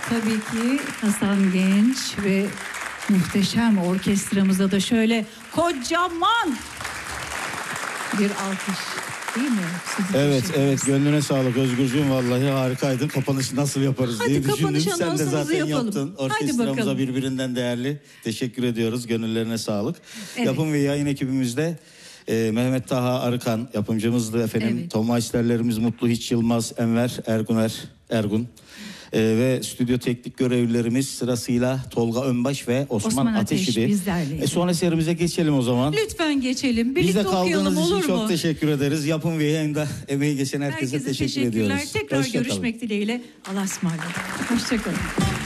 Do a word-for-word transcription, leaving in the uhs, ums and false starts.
Tabii ki Hasan Genç ve muhteşem orkestramıza da şöyle kocaman bir alkış, değil mi? Sizi Evet, teşekkür evet. ederiz. Gönlüne sağlık Özgürcüğüm, vallahi harikaydın. Kapanışı nasıl yaparız Hadi diye düşündüm. kapanış Sen de anonsumuzu zaten yapalım. yaptın. Hadi Orkestramıza bakalım. birbirinden değerli. Teşekkür ediyoruz. Gönüllerine sağlık. Evet. Yapım ve yayın ekibimizde e, Mehmet Taha Arıkan yapımcımızdı efendim. Evet. Tom Meisterlerimiz Mutlu Hiç Yılmaz, Enver Erguner, Ergun. E, ve stüdyo teknik görevlilerimiz sırasıyla Tolga Önbaş ve Osman, Osman Ateş, Ateş idi. bizlerleydi. E, sonra eserimize geçelim o zaman. Lütfen geçelim. Bizde Birlikte okuyalım, kaldığınız için olur çok mu? teşekkür ederiz. Yapım ve yayında emeği geçen herkese, Herkese teşekkür teşekkürler. ediyoruz. Tekrar Hoşça kalın. görüşmek dileğiyle. Allah'a ısmarladık. Hoşçakalın.